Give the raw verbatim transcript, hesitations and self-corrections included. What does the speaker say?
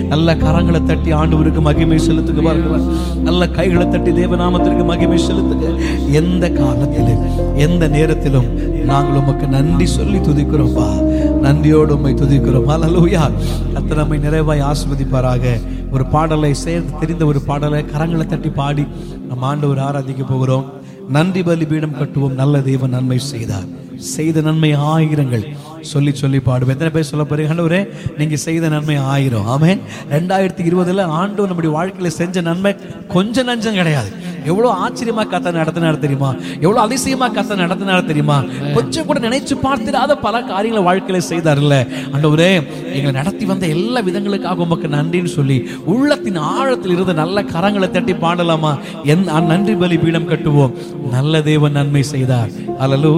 நல்ல கரங்களை தட்டி ஆண்டவருக்கு மகிமை செலுத்துக பாருங்க. நல்ல கைகளை தட்டி தேவநாமத்திற்கு மகிமை செலுத்துக. எந்த காலத்திலும் எந்த நேரத்திலும் நாங்கள் உமக்கு நன்றி சொல்லி துதிக்கிறோம்பா. நன்றியோடு உம்மை துதிக்கிறோம். அல்லேலூயா. கர்த்தர் நம்மை நிறைவாய் ஆசீர்வதிப்பாராக. ஒரு பாடலை சேர்ந்து தெரிந்த ஒரு பாடலை கரங்களை தட்டி பாடி நம்ம ஆண்டவர் ஆராதிக்க போகிறோம். நன்றி பலி பீடம் கட்டுவோம். நல்ல தேவன் நன்மை செய்தார், செய்த நன்மை ஆயிரங்கள் சொல்லி சொல்லி பாடுவோம். எத்தனை பேர் சொல்ல போறீங்க? ஆண்டவரே நீங்க செய்த நன்மை ஆயிரம். ஆமென். ரெண்டாயிரத்தி இருபதுல ஆண்டவர் நம்முடைய வாழ்க்கையில செஞ்ச நன்மை கொஞ்சம் நஞ்சம் கிடையாது. எவ்வளவு ஆச்சரியமா கத்த நடத்தினார் தெரியுமா? எவ்வளவு அதிசயமா கத்த நடத்தினார் தெரியுமா? கொஞ்சம் கூட நினைச்சு பார்த்திராத பல காரியங்களை வாழ்க்கையில செய்தார்ல. ஆண்டவரே எங்களை நடத்தி வந்த எல்லா விதங்களுக்காக உமக்கு நன்றின்னு சொல்லி உள்ளத்தின் ஆழத்தில் இருந்து நல்ல கரங்களை தட்டி பாடலாமா? என் நன்றி பலி பீடம் கட்டுவோம். நல்ல தேவன் நன்மை செய்தார். அல்லேலூயா.